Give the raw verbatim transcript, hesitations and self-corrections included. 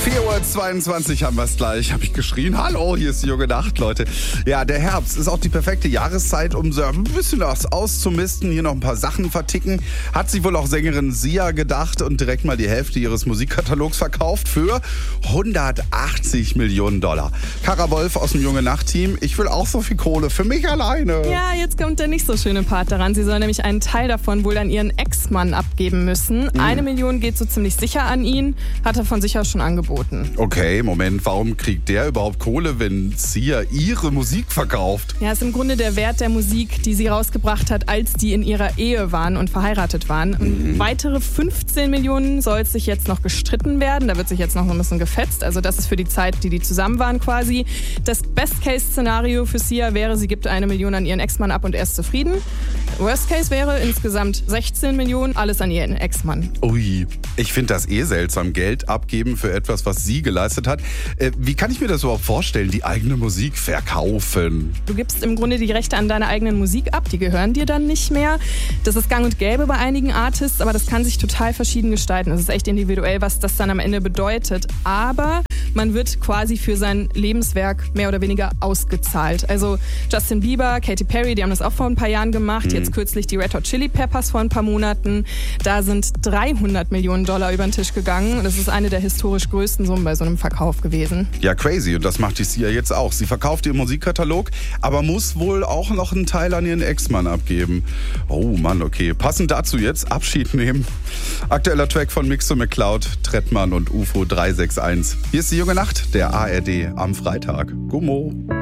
vier Uhr zweiundzwanzig haben wir es gleich. Habe ich geschrien. Hallo, hier ist die junge Nacht, Leute. Ja, der Herbst ist auch die perfekte Jahreszeit, um so ein bisschen was auszumisten, hier noch ein paar Sachen verticken. Hat sich wohl auch Sängerin Sia gedacht und direkt mal die Hälfte ihres Musikkatalogs verkauft für hundertachtzig Millionen Dollar. Kara Wolf aus dem junge Nacht-Team. Ich will auch so viel Kohle für mich alleine. Ja, jetzt kommt der nicht so schöne Part daran. Sie soll nämlich einen Teil davon wohl an ihren Ex-Mann abgeben müssen. Mhm. Eine Million geht so ziemlich sicher an ihn, hat er von sich aus schon angeboten. Okay, Moment, warum kriegt der überhaupt Kohle, wenn Sia ihre Musik verkauft? Ja, ist im Grunde der Wert der Musik, die sie rausgebracht hat, als die in ihrer Ehe waren und verheiratet waren. Und Mhm. weitere fünfzehn Millionen soll es sich jetzt noch gestritten werden. Da wird sich jetzt noch ein bisschen gefetzt. Also das ist für die Zeit, die die zusammen waren quasi. Das Best-Case-Szenario für Sia wäre, sie gibt eine Million an ihren Ex-Mann ab und er ist zufrieden. Worst-Case wäre insgesamt sechzehn Millionen, alles an ihren Ex-Mann. Ui, ich finde das eh seltsam, Geld abgeben für etwas, was sie geleistet hat. Äh, wie kann ich mir das überhaupt vorstellen, die eigene Musik verkaufen? Du gibst im Grunde die Rechte an deiner eigenen Musik ab, die gehören dir dann nicht mehr. Das ist gang und gäbe bei einigen Artists, aber das kann sich total verschieden gestalten. Es ist echt individuell, was das dann am Ende bedeutet. Aber man wird quasi für sein Lebenswerk mehr oder weniger ausgezahlt. Also Justin Bieber, Katy Perry, die haben das auch vor ein paar Jahren gemacht. Mhm. Jetzt kürzlich die Red Hot Chili Peppers vor ein paar Monaten. Da sind dreihundert Millionen Dollar über den Tisch gegangen. Das ist eine der historisch größten Summen bei so einem Verkauf gewesen. Ja, crazy. Und das macht die Sia jetzt auch. Sie verkauft ihren Musikkatalog, aber muss wohl auch noch einen Teil an ihren Ex-Mann abgeben. Oh Mann, okay. Passend dazu jetzt Abschied nehmen. Aktueller Track von Mixo McCloud, Trettmann und U F O drei sechs eins. Hier ist die junge Nacht, der A R D am Freitag. Gummo.